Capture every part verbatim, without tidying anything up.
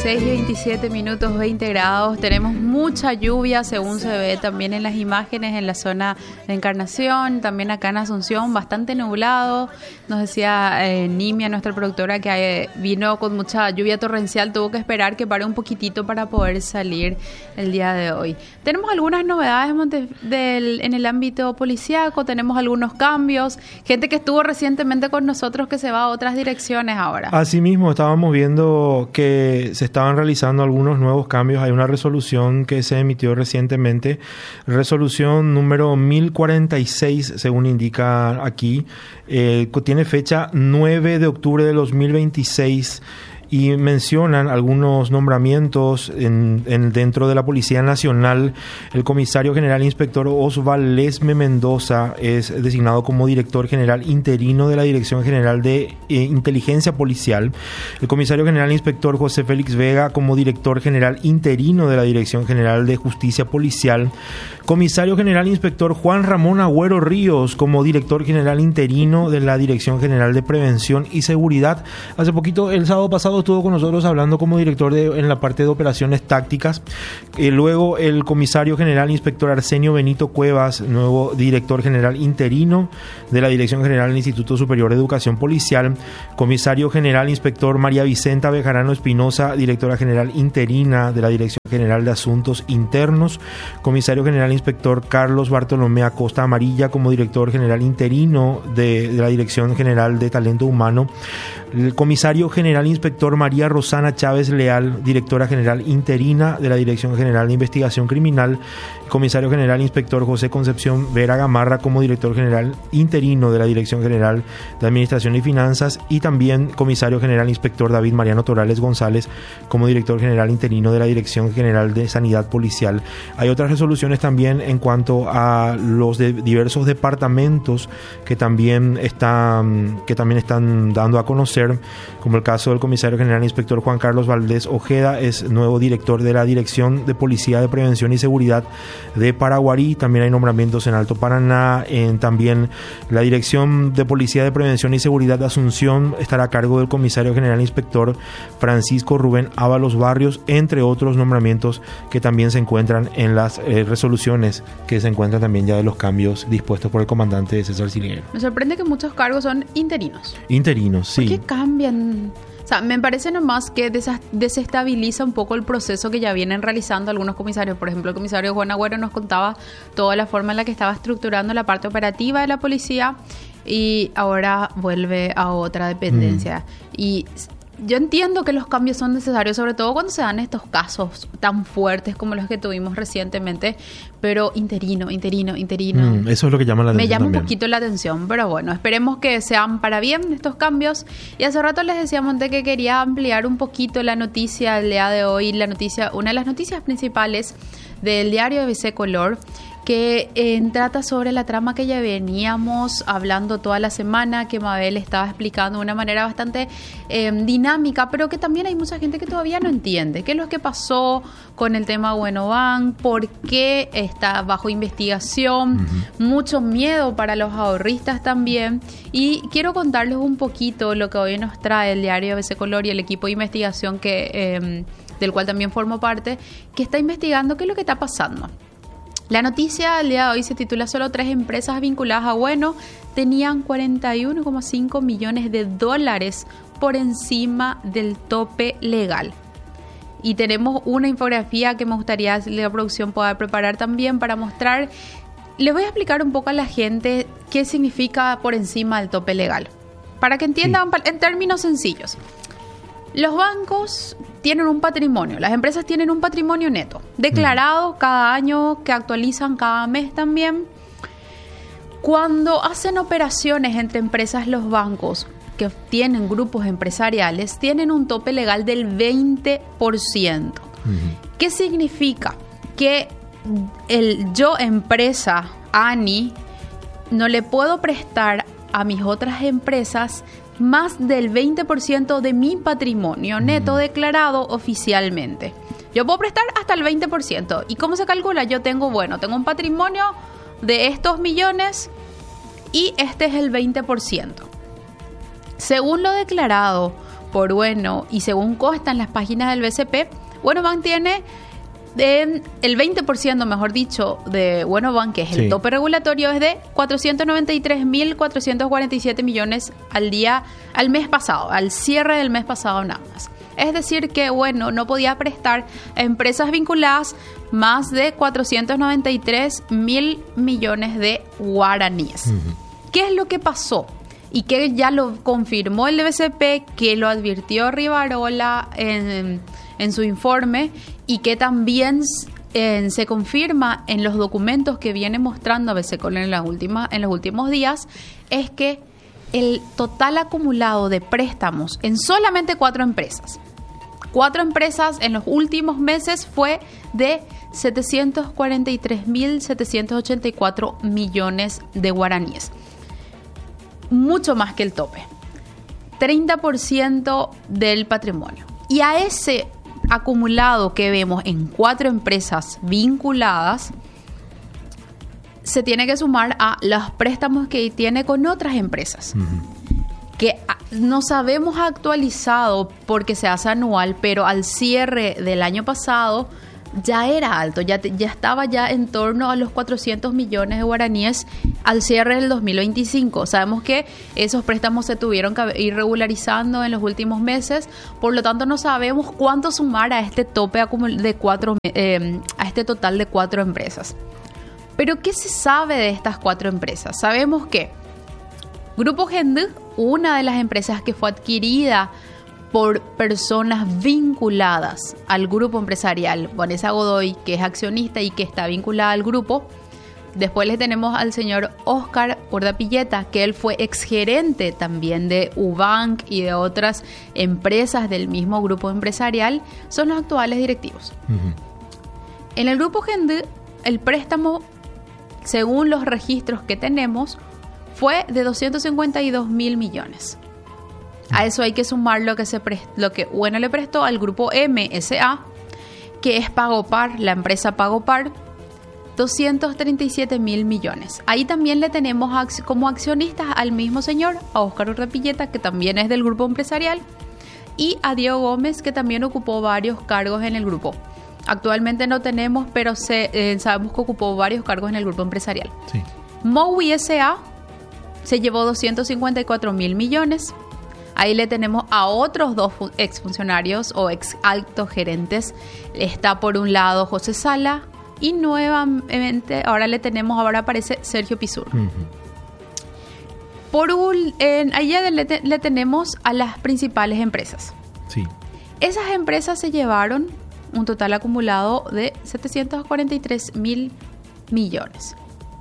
dieciséis y veintisiete minutos, veinte grados. Tenemos mucha lluvia, según se ve también en las imágenes en la zona de Encarnación, también acá en Asunción, bastante nublado. Nos decía eh, Nimia, nuestra productora, que eh, vino con mucha lluvia torrencial, tuvo que esperar que pare un poquitito para poder salir el día de hoy. Tenemos algunas novedades Monte, del, en el ámbito policíaco, tenemos algunos cambios, gente que estuvo recientemente con nosotros que se va a otras direcciones ahora. Asimismo, estábamos viendo que se estaban realizando algunos nuevos cambios. Hay una resolución que se emitió recientemente, resolución número mil cuarenta y seis, según indica aquí, eh, tiene fecha nueve de octubre de dos mil veintiséis. Y mencionan algunos nombramientos en, en, dentro de la Policía Nacional. El comisario general inspector Osval Lesme Mendoza es designado como director general interino de la Dirección General de eh, Inteligencia Policial. El comisario general inspector José Félix Vega como director general interino de la Dirección General de Justicia Policial. Comisario general inspector Juan Ramón Agüero Ríos como director general interino de la Dirección General de Prevención y Seguridad. Hace poquito, el sábado pasado, estuvo con nosotros hablando como director de, en la parte de operaciones tácticas. Eh, luego el comisario general inspector Arsenio Benito Cuevas, nuevo director general interino de la Dirección General del Instituto Superior de Educación Policial. Comisario general inspector María Vicenta Bejarano Espinosa, directora general interina de la Dirección General de Asuntos Internos. Comisario general inspector Carlos Bartolomé Acosta Amarilla como director general interino de, de la Dirección General de Talento Humano. El comisario general inspector María Rosana Chávez Leal, directora general interina de la Dirección General de Investigación Criminal. Comisario general inspector José Concepción Vera Gamarra como director general interino de la Dirección General de Administración y Finanzas, y también comisario general inspector David Mariano Torales González como director general interino de la Dirección General de Sanidad Policial. Hay otras resoluciones también en cuanto a los de diversos departamentos que también están, que también están dando a conocer, como el caso del comisario general inspector Juan Carlos Valdés Ojeda, es nuevo director de la Dirección de Policía de Prevención y Seguridad de Paraguarí. También hay nombramientos en Alto Paraná. En también la Dirección de Policía de Prevención y Seguridad de Asunción estará a cargo del comisario general inspector Francisco Rubén Ábalos Barrios, entre otros nombramientos que también se encuentran en las eh, resoluciones que se encuentran también ya de los cambios dispuestos por el comandante César Silguero. Me sorprende que muchos cargos son interinos. Interinos, sí. ¿Por qué cambian? O sea, me parece nomás que desestabiliza un poco el proceso que ya vienen realizando algunos comisarios. Por ejemplo, el comisario Juan Agüero nos contaba toda la forma en la que estaba estructurando la parte operativa de la policía y ahora vuelve a otra dependencia. Mm. Y yo entiendo que los cambios son necesarios, sobre todo cuando se dan estos casos tan fuertes como los que tuvimos recientemente, pero interino, interino, interino. Mm, eso es lo que llama la atención. Me llama también un poquito la atención, pero bueno, esperemos que sean para bien estos cambios. Y hace rato les decía, Monte, que quería ampliar un poquito la noticia del día de hoy, la noticia, una de las noticias principales del diario A B C Color, que eh, trata sobre la trama que ya veníamos hablando toda la semana, que Mabel estaba explicando de una manera bastante eh, dinámica, pero que también hay mucha gente que todavía no entiende qué es lo que pasó con el tema Buenobank, por qué está bajo investigación, uh-huh. mucho miedo para los ahorristas también. Y quiero contarles un poquito lo que hoy nos trae el diario A B C Color y el equipo de investigación que, eh, del cual también formo parte, que está investigando qué es lo que está pasando. La noticia del día de hoy se titula: solo tres empresas vinculadas a Bueno tenían cuarenta y uno coma cinco millones de dólares por encima del tope legal. Y tenemos una infografía que me gustaría que la producción pueda preparar también para mostrar. Les voy a explicar un poco a la gente qué significa por encima del tope legal, para que entiendan sí. en términos sencillos. Los bancos tienen un patrimonio, las empresas tienen un patrimonio neto, declarado mm. cada año, que actualizan cada mes también. Cuando hacen operaciones entre empresas, los bancos que tienen grupos empresariales tienen un tope legal del veinte por ciento. Mm. ¿Qué significa? Que el, yo, empresa, ANI, no le puedo prestar a mis otras empresas más del veinte por ciento de mi patrimonio neto declarado oficialmente. Yo puedo prestar hasta el veinte por ciento. ¿Y cómo se calcula? Yo tengo, bueno, tengo un patrimonio de estos millones y este es el veinte por ciento. Según lo declarado por bueno, y según consta en las páginas del B C P, Bueno Bank tiene de, el veinte por ciento, mejor dicho, de Bueno Bank, que es el Sí. tope regulatorio, es de cuatrocientos noventa y tres mil cuatrocientos cuarenta y siete millones al día, al mes pasado, al cierre del mes pasado nada más. Es decir que, bueno, no podía prestar a empresas vinculadas más de cuatrocientos noventa y tres mil millones de guaraníes. Ujú. ¿Qué es lo que pasó? Y que ya lo confirmó el B C P, que lo advirtió Rivarola en, en su informe, y que también eh, se confirma en los documentos que viene mostrando a B C Col en, las últimas, en los últimos días, es que el total acumulado de préstamos en solamente cuatro empresas, cuatro empresas en los últimos meses fue de setecientos cuarenta y tres mil setecientos ochenta y cuatro millones de guaraníes. Mucho más que el tope. treinta por ciento del patrimonio. Y a ese acumulado que vemos en cuatro empresas vinculadas, se tiene que sumar a los préstamos que tiene con otras empresas. Uh-huh. Que no sabemos actualizado porque se hace anual, pero al cierre del año pasado ya era alto, ya, te, ya estaba ya en torno a los cuatrocientos millones de guaraníes al cierre del dos mil veinticinco. Sabemos que esos préstamos se tuvieron que ir regularizando en los últimos meses, por lo tanto no sabemos cuánto sumar a este tope de cuatro, eh, a este total de cuatro empresas. Pero ¿qué se sabe de estas cuatro empresas? Sabemos que Grupo Gendu, una de las empresas que fue adquirida por personas vinculadas al grupo empresarial, Vanessa Godoy, que es accionista y que está vinculada al grupo. Después le tenemos al señor Oscar Urdapilleta, que él fue exgerente también de Ubank y de otras empresas del mismo grupo empresarial, son los actuales directivos. Uh-huh. En el grupo Gendu, el préstamo, según los registros que tenemos, fue de doscientos cincuenta y dos mil millones. A eso hay que sumar lo que, se prest- lo que Bueno le prestó al grupo M S A, que es Pagopar, la empresa Pagopar, doscientos treinta y siete mil millones. Ahí también le tenemos ac- como accionistas al mismo señor, a Óscar Urdapilleta, que también es del grupo empresarial, y a Diego Gómez, que también ocupó varios cargos en el grupo. Actualmente no tenemos, pero se, eh, sabemos que ocupó varios cargos en el grupo empresarial. Sí. Mowi S A se llevó doscientos cincuenta y cuatro mil millones. Ahí le tenemos a otros dos exfuncionarios o ex altos gerentes. Está por un lado José Sala y nuevamente ahora le tenemos, ahora aparece Sergio Pizur. Uh-huh. Por un, en, allá le, te, le tenemos a las principales empresas. Sí. Esas empresas se llevaron un total acumulado de setecientos cuarenta y tres mil millones.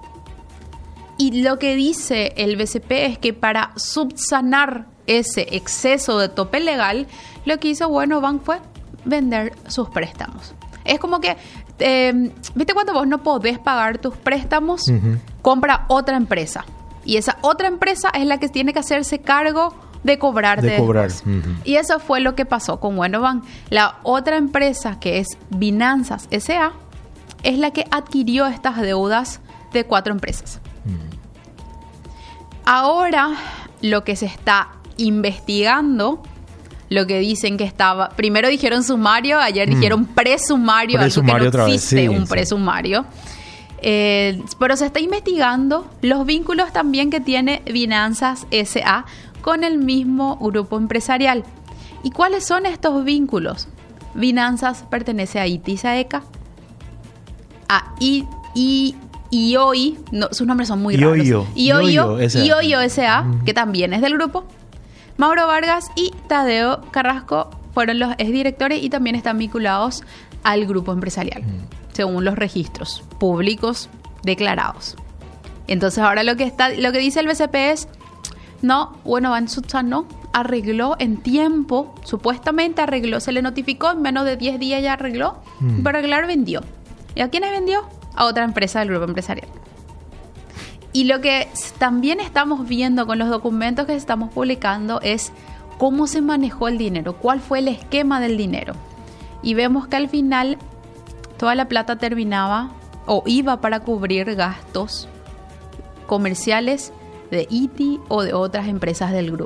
Y lo que dice el B C P es que para subsanar ese exceso de tope legal, lo que hizo Bueno Bank fue vender sus préstamos. Es como que, eh, ¿viste cuando vos no podés pagar tus préstamos? Uh-huh. Compra otra empresa. Y esa otra empresa es la que tiene que hacerse cargo de cobrarte de cobrar. Uh-huh. Y eso fue lo que pasó con Bueno Bank. La otra empresa, que es Binanzas S A, es la que adquirió estas deudas de cuatro empresas. Uh-huh. Ahora, lo que se está investigando, lo que dicen que estaba, primero dijeron sumario, ayer mm. dijeron presumario, presumario algo que no existe, sí, un sí. presumario. Eh, pero se está investigando los vínculos también que tiene Binanzas S A con el mismo grupo empresarial. ¿Y cuáles son estos vínculos? Binanzas pertenece a Itisaeca, a I, I, IOI, no, sus nombres son muy raros. IOIO, IOIO, IOIO S A, mm. que también es del grupo. Mauro Vargas y Tadeo Carrasco fueron los exdirectores y también están vinculados al grupo empresarial, mm. según los registros públicos declarados. Entonces ahora lo que está, lo que dice el B C P es, no, bueno, Van subsanó, arregló en tiempo, supuestamente arregló, se le notificó, en menos de diez días ya arregló, mm. y para arreglar vendió. ¿Y a quiénes vendió? A otra empresa del grupo empresarial. Y lo que también estamos viendo con los documentos que estamos publicando es cómo se manejó el dinero, cuál fue el esquema del dinero. Y vemos que al final toda la plata terminaba o iba para cubrir gastos comerciales de I T I o de otras empresas del grupo.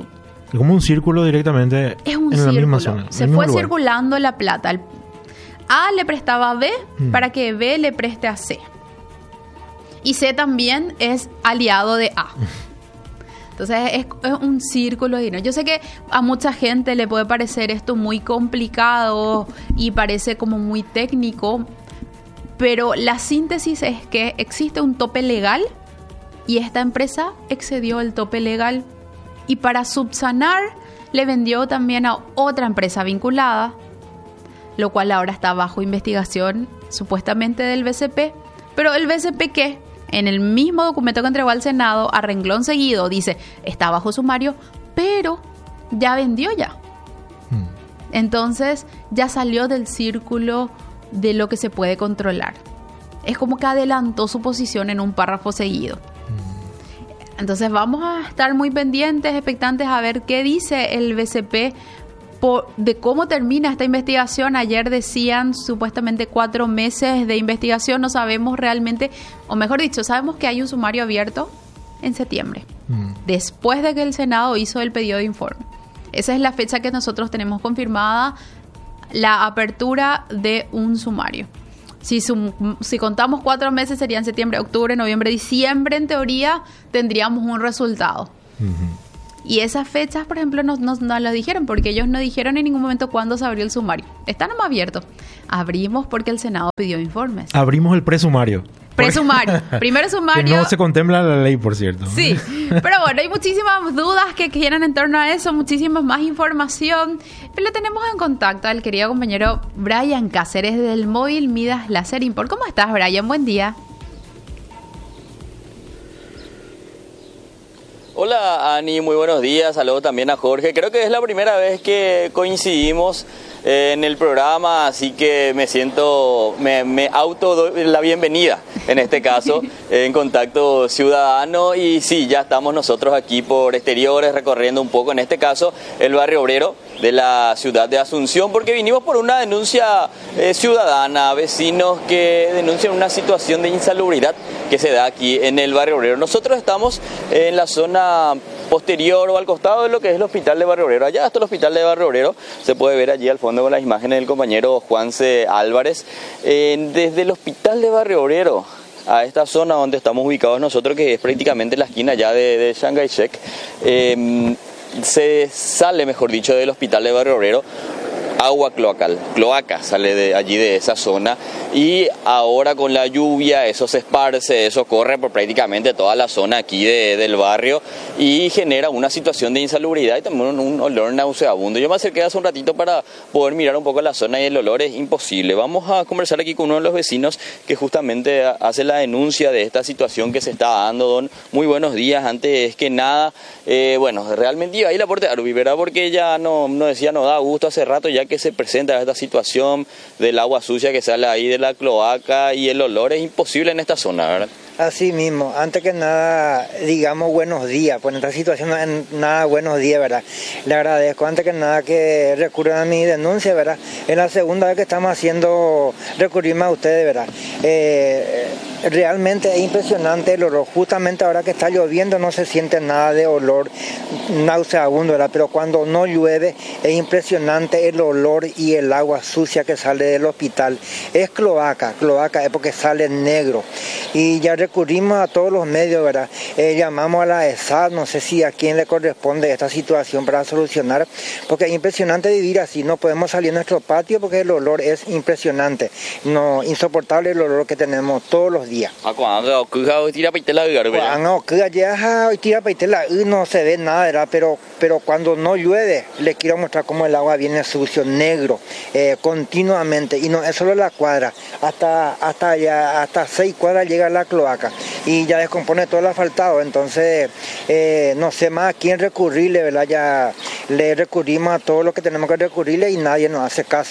Como un círculo directamente es un en círculo. la misma zona. Se fue circulando la plata. El A le prestaba a B mm. para que B le preste a C. Y C también es aliado de A. Entonces es, es un círculo de dinero. Yo sé que a mucha gente le puede parecer esto muy complicado y parece como muy técnico, pero la síntesis es que existe un tope legal y esta empresa excedió el tope legal y para subsanar le vendió también a otra empresa vinculada, lo cual ahora está bajo investigación supuestamente del B C P, pero el B C P ¿qué? En el mismo documento que entregó al Senado, a renglón seguido, dice, está bajo sumario, pero ya vendió ya. Hmm. Entonces, ya salió del círculo de lo que se puede controlar. Es como que adelantó su posición en un párrafo seguido. Hmm. Entonces, vamos a estar muy pendientes, expectantes a ver qué dice el B C P por, de cómo termina esta investigación. Ayer decían supuestamente cuatro meses de investigación, no sabemos realmente, o mejor dicho, sabemos que hay un sumario abierto en septiembre, mm. después de que el Senado hizo el pedido de informe. Esa es la fecha que nosotros tenemos confirmada, la apertura de un sumario. Si, sum, si contamos cuatro meses serían septiembre, octubre, noviembre, diciembre, en teoría tendríamos un resultado. Mm-hmm. Y esas fechas, por ejemplo, no nos no lo dijeron, porque ellos no dijeron en ningún momento cuándo se abrió el sumario. Está nomás abierto. Abrimos porque el Senado pidió informes. Abrimos el presumario. Presumario. Primero sumario. Que no se contempla la ley, por cierto. Sí. Pero bueno, hay muchísimas dudas que quieren en torno a eso, muchísima más información. Pero lo tenemos en contacto al querido compañero Brian Cáceres del móvil Midas Láser Import. ¿Cómo estás, Brian? Buen día. Hola Ani, muy buenos días, saludos también a Jorge. Creo que es la primera vez que coincidimos eh, en el programa, así que me siento, me, me auto doy la bienvenida en este caso, eh, en Contacto Ciudadano. Y sí, ya estamos nosotros aquí por exteriores recorriendo un poco, en este caso, el barrio obrero de la ciudad de Asunción, porque vinimos por una denuncia eh, ciudadana, vecinos que denuncian una situación de insalubridad que se da aquí en el barrio obrero. Nosotros estamos en la zona posterior o al costado de lo que es el hospital de Barrio Obrero. Allá hasta el hospital de Barrio Obrero se puede ver allí al fondo con las imágenes del compañero Juanse Álvarez. Eh, desde el hospital de Barrio Obrero a esta zona donde estamos ubicados nosotros, que es prácticamente la esquina ya de, de Chiang Kai-shek, eh, se sale, mejor dicho, del hospital de Barrio Obrero agua cloacal, cloaca sale de allí de esa zona, y ahora con la lluvia eso se esparce, eso corre por prácticamente toda la zona aquí de, del barrio y genera una situación de insalubridad y también un, un olor nauseabundo. Yo me acerqué hace un ratito para poder mirar un poco la zona y el olor es imposible. Vamos a conversar aquí con uno de los vecinos que justamente hace la denuncia de esta situación que se está dando. Don, muy buenos días. Antes que nada, eh, bueno, realmente iba ahí la puerta de Arubi, ¿verdad? Porque ya no, no decía, no da gusto hace rato ya que se presenta esta situación del agua sucia que sale ahí de la cloaca y el olor es imposible en esta zona, ¿verdad? Así mismo, antes que nada, digamos buenos días, pues en esta situación no es nada buenos días, ¿verdad? Le agradezco antes que nada que recurran a mi denuncia, ¿verdad? Es la segunda vez que estamos haciendo recurrirme a ustedes, ¿verdad? Eh, realmente es impresionante el olor, justamente ahora que está lloviendo no se siente nada de olor nauseabundo, ¿verdad? Pero cuando no llueve es impresionante el olor y el agua sucia que sale del hospital. Es cloaca, cloaca es porque sale negro. Y ya recurrimos a todos los medios, ¿verdad? Eh, llamamos a la E S A D, no sé si a quién le corresponde esta situación para solucionar, porque es impresionante vivir así, no podemos salir a nuestro patio porque el olor es impresionante, no, insoportable el olor que tenemos todos los días. No se ve nada, ¿verdad? Pero, pero cuando no llueve, les quiero mostrar cómo el agua viene sucio, negro, eh, continuamente, y no es solo la cuadra, hasta, hasta, allá, hasta seis cuadras llega la cloaca y ya descompone todo el asfaltado. Entonces eh, no sé más a quién recurrirle, ¿verdad? Ya le recurrimos a todo lo que tenemos que recurrirle y nadie nos hace caso.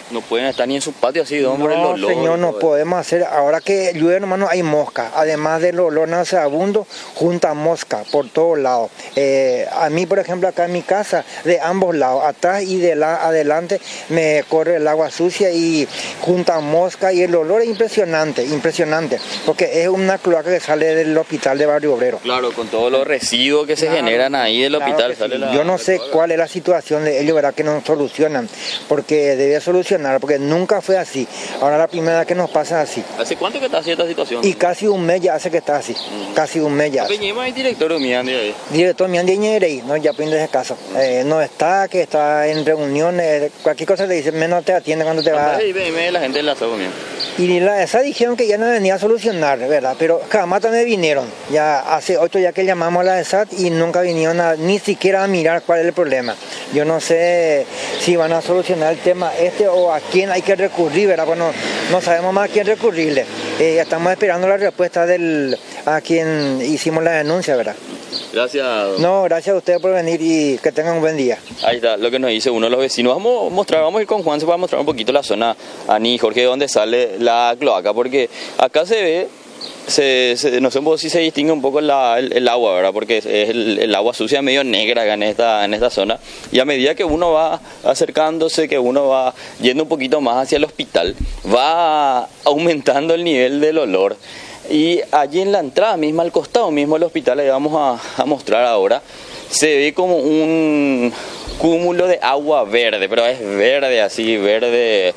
No pueden estar ni en su patio así, don, por el No, olor. señor, no podemos hacer. Ahora que llueve, hermano, hay mosca. Además del olor nauseabundo, junta mosca por todos lados. Eh, a mí, por ejemplo, acá en mi casa, de ambos lados, atrás y de la, adelante, me corre el agua sucia y junta mosca. Y el olor es impresionante, impresionante. Porque es una cloaca que sale del hospital de Barrio Obrero. Claro, con todos los residuos que se Claro, generan ahí del claro hospital. que Sale sí. la, Yo no sé cuál es la situación de ellos, ¿verdad? Que no solucionan. Porque debe solucionar, porque nunca fue así. Ahora la primera vez que nos pasa así. ¿Hace cuánto que está así esta situación? Y casi un mes ya hace que está así. Mm. Casi un mes ya. Peñema es director de Miandi ahí. Director mi Andy no ya prende ese caso. Eh, no está, que está en reuniones, cualquier cosa le dice, menos te atiende cuando te va. Y ve la gente en la sala también. Y la esa dijeron que ya no venía a solucionar, ¿verdad? Pero jamás también vinieron. Ya hace ocho días que llamamos a la E S A T y nunca vinieron a, ni siquiera a mirar cuál es el problema. Yo no sé si van a solucionar el tema este o a quién hay que recurrir, ¿verdad? Bueno, no sabemos más a quién recurrirle. Eh, ya estamos esperando la respuesta del a quien hicimos la denuncia, ¿verdad? Gracias. Don. No, gracias a ustedes por venir y que tengan un buen día. Ahí está lo que nos dice uno de los vecinos. Vamos a mostrar, vamos a ir con Juan, se va a mostrar un poquito la zona, Ani, Jorge, de donde sale la cloaca, porque acá se ve, se, se, no sé si se distingue un poco la, el, el agua, ¿verdad? Porque es el, el agua sucia medio negra acá en esta, en esta zona, y a medida que uno va acercándose, que uno va yendo un poquito más hacia el hospital, va aumentando el nivel del olor. Y allí en la entrada misma, al costado mismo del hospital, ahí vamos a, a mostrar ahora, se ve como un cúmulo de agua verde, pero es verde así, verde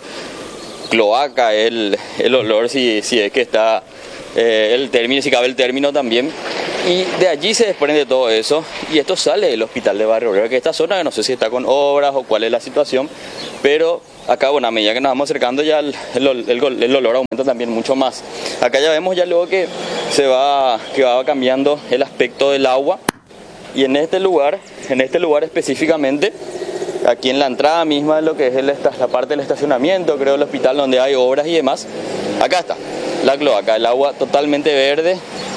cloaca el, el olor, si, si es que está eh, el término, si cabe el término también. Y de allí se desprende todo eso, y esto sale del hospital de Barrio Obrero, que esta zona, no sé si está con obras o cuál es la situación, pero acá, bueno, a medida que nos vamos acercando ya el, el, el, el olor aumenta también mucho más. Acá ya vemos ya luego que se va, que va cambiando el aspecto del agua, y en este lugar, en este lugar específicamente, aquí en la entrada misma de lo que es el, la parte del estacionamiento, creo, el hospital donde hay obras y demás, acá está la cloaca, el agua totalmente verde,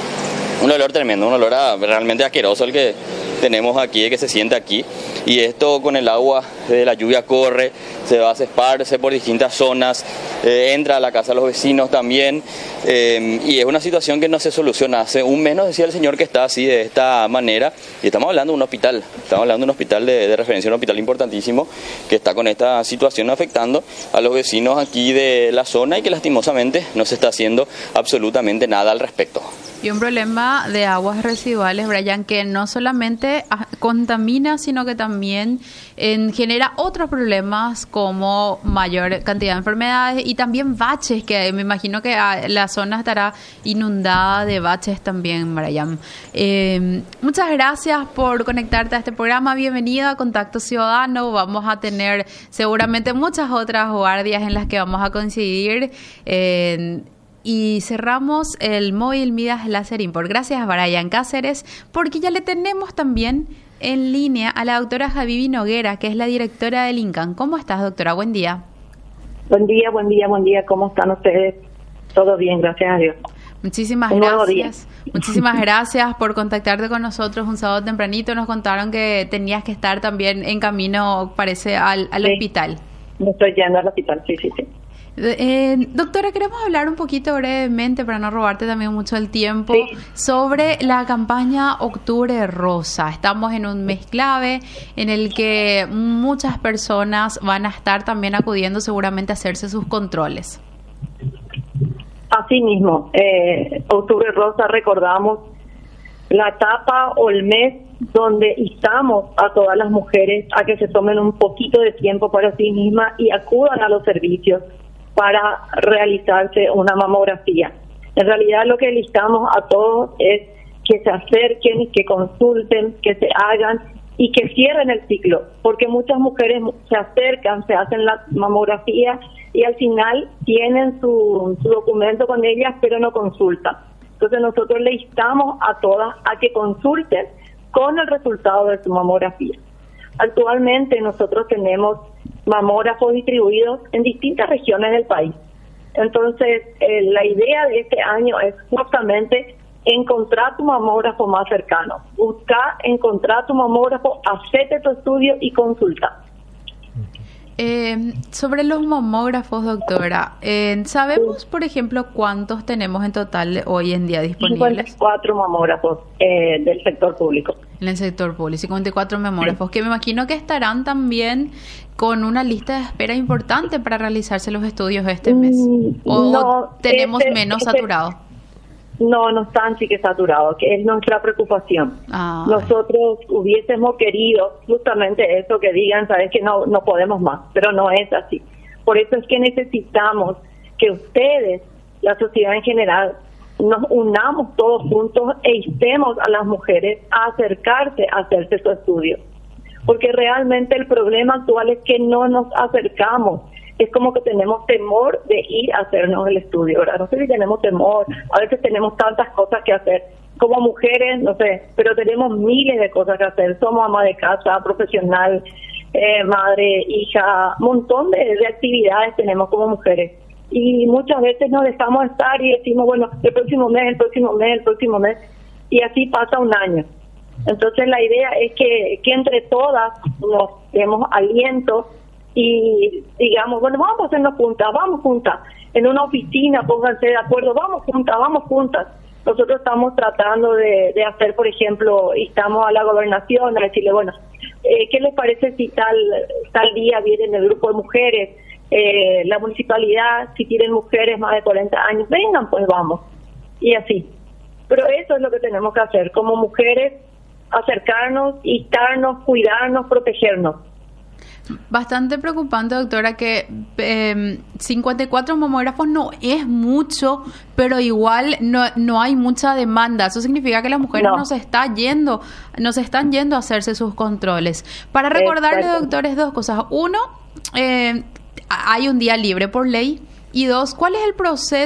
un olor tremendo, un olor a, realmente asqueroso el que tenemos aquí, el que se siente aquí, y esto con el agua de la lluvia corre, se va, se esparce por distintas zonas, eh, entra a la casa de los vecinos también, eh, y es una situación que no se soluciona. Hace un mes nos decía el señor que está así de esta manera, y estamos hablando de un hospital, estamos hablando de un hospital de, de referencia, un hospital importantísimo, que está con esta situación afectando a los vecinos aquí de la zona y que lastimosamente no se está haciendo absolutamente nada al respecto. Y un problema de aguas residuales, Brian, que no solamente contamina, sino que también eh, genera otros problemas como mayor cantidad de enfermedades y también baches, que me imagino que la zona estará inundada de baches también, Brian. Eh, muchas gracias por conectarte a este programa. Bienvenido a Contacto Ciudadano. Vamos a tener seguramente muchas otras guardias en las que vamos a coincidir. Eh, Y cerramos el móvil Midas Láser Import. Gracias a Brian Cáceres, porque ya le tenemos también en línea a la doctora Javivi Noguera, que es la directora del INCAN. ¿Cómo estás, doctora? Buen día. Buen día, buen día, buen día. ¿Cómo están ustedes? Todo bien, gracias a Dios. Muchísimas Un nuevo gracias. día. Muchísimas gracias por contactarte con nosotros un sábado tempranito. Nos contaron que tenías que estar también en camino, parece, al, al Sí. hospital. Me estoy yendo al hospital, sí, sí, sí. Eh, doctora, queremos hablar un poquito brevemente, para no robarte también mucho el tiempo, sí. sobre la campaña Octubre Rosa. Estamos en un mes clave en el que muchas personas van a estar también acudiendo seguramente a hacerse sus controles. Así mismo, eh, Octubre Rosa, recordamos la etapa o el mes donde instamos a todas las mujeres a que se tomen un poquito de tiempo para sí mismas y acudan a los servicios para realizarse una mamografía. En realidad lo que listamos a todos es que se acerquen, que consulten, que se hagan y que cierren el ciclo, porque muchas mujeres se acercan, se hacen la mamografía y al final tienen su, su documento con ellas, pero no consultan. Entonces nosotros le instamos a todas a que consulten con el resultado de su mamografía. Actualmente nosotros tenemos mamógrafos distribuidos en distintas regiones del país. Entonces, eh, la idea de este año es justamente encontrar tu mamógrafo más cercano. Buscar, encontrar tu mamógrafo, hacerte tu estudio y consulta. Eh, sobre los mamógrafos, doctora, eh, ¿sabemos, por ejemplo, cuántos tenemos en total hoy en día disponibles? cincuenta y cuatro mamógrafos eh, del sector público. En el sector público, cincuenta y cuatro mamógrafos, sí. Que me imagino que estarán también con una lista de espera importante para realizarse los estudios este mes. ¿O no, tenemos este, menos este, saturados? No, no están sí que saturados, que es nuestra preocupación. Ah, Nosotros hubiésemos querido justamente eso, que digan, sabes que no, no podemos más, pero no es así. Por eso es que necesitamos que ustedes, la sociedad en general, nos unamos todos juntos e instemos a las mujeres a acercarse a hacerse su estudio. Porque realmente el problema actual es que no nos acercamos. Es como que tenemos temor de ir a hacernos el estudio, ¿verdad? No sé si tenemos temor, a veces tenemos tantas cosas que hacer. Como mujeres, no sé, pero tenemos miles de cosas que hacer. Somos ama de casa, profesional, eh, madre, hija, un montón de, de actividades tenemos como mujeres. Y muchas veces nos dejamos estar y decimos, bueno, el próximo mes, el próximo mes, el próximo mes, y así pasa un año. Entonces la idea es que, que entre todas nos demos aliento y digamos, bueno, vamos a hacernos juntas, vamos juntas, en una oficina pónganse de acuerdo, vamos juntas, vamos juntas. Nosotros estamos tratando de, de hacer, por ejemplo, y estamos a la gobernación a decirle, bueno, eh, ¿qué les parece si tal tal día vienen el grupo de mujeres, eh, la municipalidad, si tienen mujeres más de cuarenta años, vengan, pues vamos, y así. Pero eso es lo que tenemos que hacer, como mujeres, acercarnos, instarnos, cuidarnos, protegernos. Bastante preocupante, doctora, que eh, cincuenta y cuatro mamógrafos no es mucho, pero igual no no hay mucha demanda. Eso significa que las mujeres no, no se está yendo, no se están yendo a hacerse sus controles. Para recordarle, Exacto. doctores, dos cosas. Uno, eh, hay un día libre por ley. Y dos, ¿cuál es el proceso